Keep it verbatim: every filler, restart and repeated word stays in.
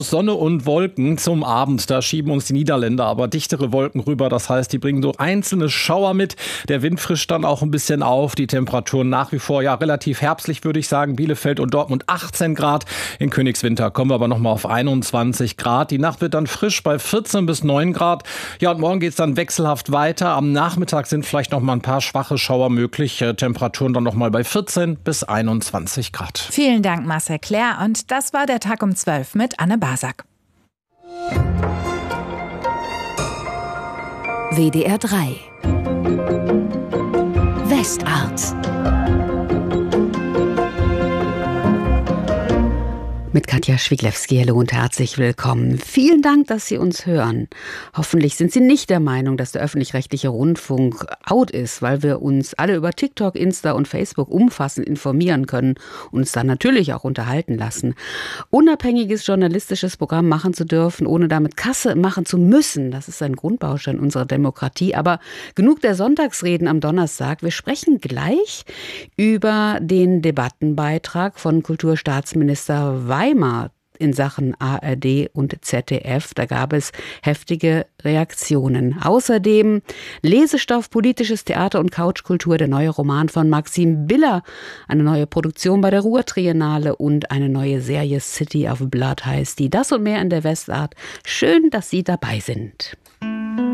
Sonne und Wolken zum Abend. Da schieben uns die Niederländer aber dichtere Wolken rüber. Das heißt, die bringen so einzelne Schauer mit. Der Wind frischt dann auch ein bisschen auf. Die Temperaturen nach wie vor ja relativ herbstlich, würde ich sagen. Bielefeld und Dortmund achtzehn Grad. In Königswinter kommen wir aber noch mal auf einundzwanzig Grad. Die Nacht wird dann frisch bei vierzehn bis neun Grad. Ja, und morgen geht es dann wechselhaft weiter. Am Nachmittag sind vielleicht noch mal ein paar schwache Schauer möglich. Temperaturen dann noch mal bei vierzehn bis einundzwanzig Grad. Vielen Dank, Marcel Claire. Und das war der Tag um zwölf mit Anne Basak. W D R drei Westart mit Katja Schwiglewski. Hallo und herzlich willkommen. Vielen Dank, dass Sie uns hören. Hoffentlich sind Sie nicht der Meinung, dass der öffentlich-rechtliche Rundfunk out ist, weil wir uns alle über TikTok, Insta und Facebook umfassend informieren können und uns dann natürlich auch unterhalten lassen. Unabhängiges journalistisches Programm machen zu dürfen, ohne damit Kasse machen zu müssen, das ist ein Grundbaustein unserer Demokratie. Aber genug der Sonntagsreden am Donnerstag. Wir sprechen gleich über den Debattenbeitrag von Kulturstaatsminister Weimar in Sachen A R D und Z D F. Da gab es heftige Reaktionen. Außerdem Lesestoff, politisches Theater und Couchkultur, der neue Roman von Maxim Biller, eine neue Produktion bei der Ruhr-Triennale und eine neue Serie City of Blood heißt die. Das und mehr in der Westart. Schön, dass Sie dabei sind.